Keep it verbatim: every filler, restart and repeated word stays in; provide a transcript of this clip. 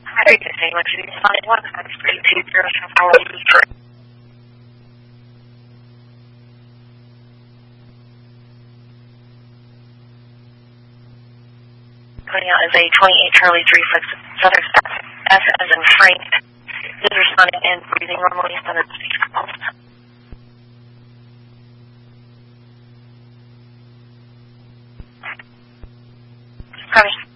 Happy to say what you find one that's three two zero seven hours. Putting out is a twenty-eight Charlie three foot Southern F as in Frank. Is responding and breathing normally standard speech calls. Scottish